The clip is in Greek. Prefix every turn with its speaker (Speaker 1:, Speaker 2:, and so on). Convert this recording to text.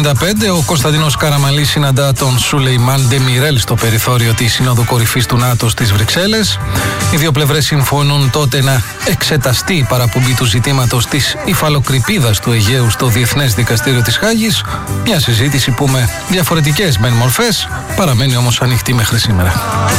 Speaker 1: Ο Κωνσταντίνος Καραμανλής συναντά τον Σουλεϊμάν Ντεμιρέλ στο περιθώριο της Συνόδου Κορυφής του ΝΑΤΟ στις Βρυξέλλες. Οι δύο πλευρές συμφωνούν τότε να εξεταστεί η παραπομπή του ζητήματος της υφαλοκρηπίδας του Αιγαίου στο Διεθνές Δικαστήριο της Χάγης. Μια συζήτηση που με διαφορετικές μεν μορφές παραμένει όμως ανοιχτή μέχρι σήμερα.